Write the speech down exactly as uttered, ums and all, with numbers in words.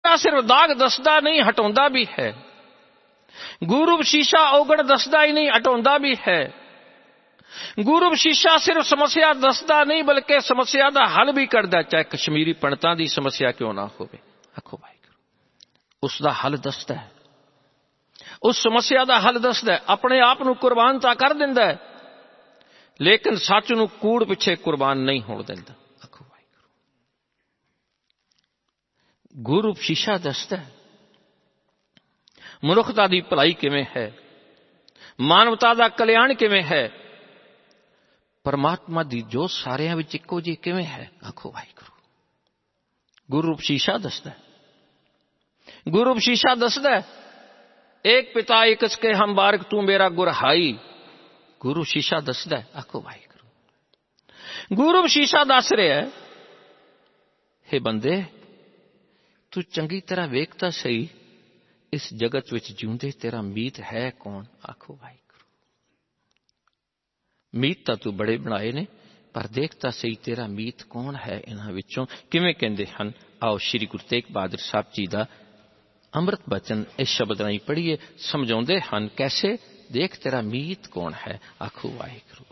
ਸ਼ੀਸ਼ਾ ਸਿਰਫ ਦਾਗ ਦੱਸਦਾ ਨਹੀਂ, ਹਟਾਉਂਦਾ ਵੀ ਹੈ। ਗੁਰੂ ਸ਼ੀਸ਼ਾ ਔਗਣ ਦੱਸਦਾ ਹੀ ਨਹੀਂ, ਹਟਾਉਂਦਾ ਵੀ ਹੈ। ਗੁਰੂ ਸ਼ੀਸ਼ਾ ਸਿਰਫ ਸਮੱਸਿਆ ਦੱਸਦਾ ਨਹੀਂ, ਬਲਕਿ ਸਮੱਸਿਆ ਦਾ ਹੱਲ ਵੀ ਕਰਦਾ, ਚਾਹੇ ਕਸ਼ਮੀਰੀ ਪੰਡਤਾਂ ਦੀ ਸਮੱਸਿਆ ਕਿਉਂ ਨਾ ਹੋਵੇ। ਆਖੋ ਵਾਹਿਗੁਰੂ, ਉਸ ਦਾ ਹੱਲ ਦੱਸਦਾ ਹੈ, ਉਸ ਸਮੱਸਿਆ ਦਾ ਹੱਲ ਦੱਸਦਾ ਹੈ। ਆਪਣੇ ਆਪ ਨੂੰ ਕੁਰਬਾਨ ਤਾਂ ਕਰ ਦਿੰਦਾ ਹੈ, ਲੇਕਿਨ ਸੱਚ ਨੂੰ ਕੂੜ ਪਿੱਛੇ ਕੁਰਬਾਨ ਨਹੀਂ ਹੋਣ ਦਿੰਦਾ। ਆਖੋ ਵਾਹਿਗੁਰੂ, ਗੁਰੂ ਸ਼ੀਸ਼ਾ ਦੱਸਦਾ ਹੈ ਮਨੁੱਖਤਾ ਦੀ ਭਲਾਈ ਕਿਵੇਂ ਹੈ, ਮਾਨਵਤਾ ਦਾ ਕਲਿਆਣ ਕਿਵੇਂ ਹੈ, ਪਰਮਾਤਮਾ ਦੀ ਜੋਤ ਸਾਰਿਆਂ ਵਿੱਚ ਇੱਕੋ ਜਿਹੀ ਕਿਵੇਂ ਹੈ। ਆਖੋ ਵਾਹਿਗੁਰੂ, ਗੁਰੂ ਸ਼ੀਸ਼ਾ ਦੱਸਦਾ ਹੈ। ਗੁਰੂ ਸ਼ੀਸ਼ਾ ਦੱਸਦਾ ਹੈ ਏਕ ਪਿਤਾ ਏਕ ਸਕੇ ਹਮ ਬਾਰਕ ਤੂੰ ਮੇਰਾ ਗੁਰ ਹਾਈ। ਗੁਰੂ ਸ਼ੀਸ਼ਾ ਦੱਸਦਾ ਹੈ। ਆਖੋ ਵਾਹਿਗੁਰੂ, ਗੁਰੂ ਸ਼ੀਸ਼ਾ ਦੱਸ ਰਿਹਾ ਹੈ, ਹੇ ਬੰਦੇ ਤੂੰ ਚੰਗੀ ਤਰ੍ਹਾਂ ਵੇਖ ਤਾਂ ਸਹੀ, ਇਸ ਜਗਤ ਵਿੱਚ ਜਿਉਂਦੇ ਤੇਰਾ ਮੀਤ ਹੈ ਕੌਣ। ਆਖੋ ਵਾਹਿਗੁਰੂ, ਮੀਤ ਤਾਂ ਤੂੰ ਬੜੇ ਬਣਾਏ ਨੇ, ਪਰ ਦੇਖ ਤਾਂ ਸਹੀ ਤੇਰਾ ਮੀਤ ਕੌਣ ਹੈ ਇਹਨਾਂ ਵਿੱਚੋਂ। ਕਿਵੇਂ ਕਹਿੰਦੇ ਹਨ, ਆਓ ਸ਼੍ਰੀ ਗੁਰੂ ਤੇਗ ਬਹਾਦਰ ਸਾਹਿਬ ਜੀ ਦਾ ਅੰਮ੍ਰਿਤ ਬਚਨ ਇਸ ਸ਼ਬਦ ਰਾਹੀਂ ਪੜ੍ਹੀਏ। ਸਮਝਾਉਂਦੇ ਹਨ ਕੈਸੇ, ਦੇਖ ਤੇਰਾ ਮੀਤ ਕੌਣ ਹੈ। ਆਖੋ ਵਾਹਿਗੁਰੂ।